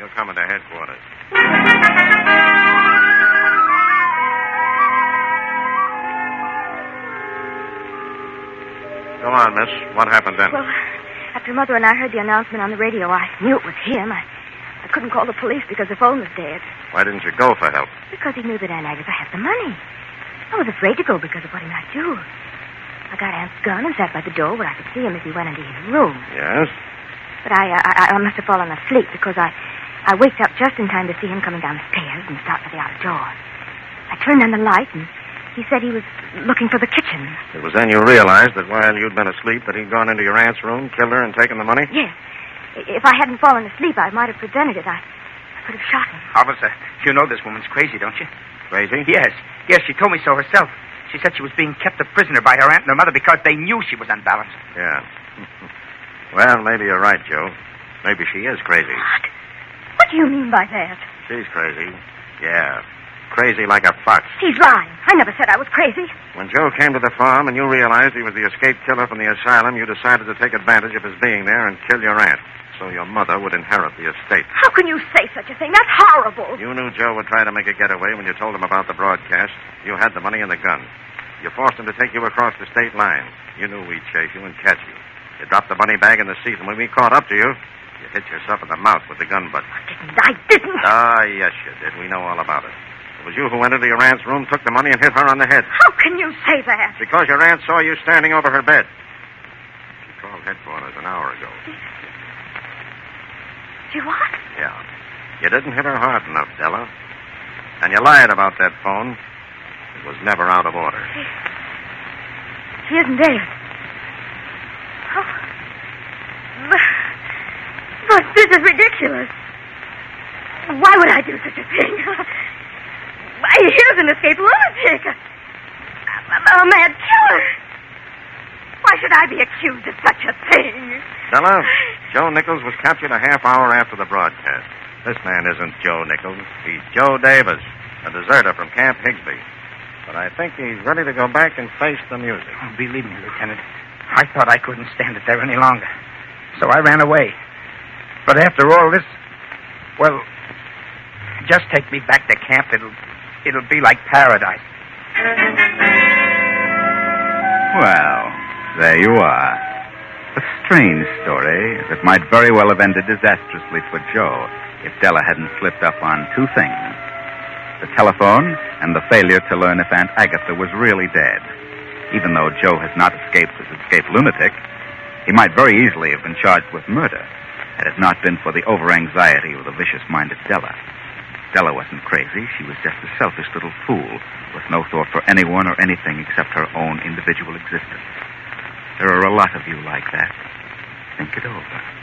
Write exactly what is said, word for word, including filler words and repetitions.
You'll come into headquarters. Go on, miss. What happened then? Well, after Mother and I heard the announcement on the radio, I knew it was him. I, I couldn't call the police because the phone was dead. Why didn't you go for help? Because he knew that Aunt Agatha had the money. I was afraid to go because of what he might do. I got Aunt's gun and sat by the door where I could see him if he went into his room. Yes? But I, I, I must have fallen asleep because I, I waked up just in time to see him coming down the stairs and start for the outer door. I turned on the light and he said he was looking for the kitchen. It was then you realized that while you'd been asleep that he'd gone into your aunt's room, killed her, and taken the money? Yes. If I hadn't fallen asleep, I might have prevented it. I, I could have shot him. Officer, you know this woman's crazy, don't you? Crazy? Yes. Yes, she told me so herself. She said she was being kept a prisoner by her aunt and her mother because they knew she was unbalanced. Yeah. Well, maybe you're right, Joe. Maybe she is crazy. What? What do you mean by that? She's crazy. Yeah. Crazy like a fox. He's lying. I never said I was crazy. When Joe came to the farm and you realized he was the escaped killer from the asylum, you decided to take advantage of his being there and kill your aunt so your mother would inherit the estate. How can you say such a thing? That's horrible. You knew Joe would try to make a getaway when you told him about the broadcast. You had the money and the gun. You forced him to take you across the state line. You knew we'd chase you and catch you. You dropped the money bag in the seat, and when we caught up to you, you hit yourself in the mouth with the gun butt. I didn't. I didn't. Ah, yes, you did. We know all about it. It was you who went into your aunt's room, took the money, and hit her on the head. How can you say that? Because your aunt saw you standing over her bed. She called headquarters an hour ago. She what? Yeah. You didn't hit her hard enough, Della. And you lied about that phone. It was never out of order. She, she isn't dead. Oh. But, but this is ridiculous. Why would I do such a thing? Here's an escaped lunatic. A, a, a mad killer. Why should I be accused of such a thing? Della, Joe Nichols was captured a half hour after the broadcast. This man isn't Joe Nichols. He's Joe Davis, a deserter from Camp Higsby. But I think he's ready to go back and face the music. Oh, believe me, Lieutenant, I thought I couldn't stand it there any longer. So I ran away. But after all this, well, just take me back to camp. It'll, it'll be like paradise. Well, there you are. A strange story that might very well have ended disastrously for Joe if Della hadn't slipped up on two things. The telephone and the failure to learn if Aunt Agatha was really dead. Even though Joe has not escaped as escaped lunatic, he might very easily have been charged with murder had it not been for the over-anxiety of the vicious-minded Della. Della wasn't crazy. She was just a selfish little fool with no thought for anyone or anything except her own individual existence. There are a lot of you like that. Think it over.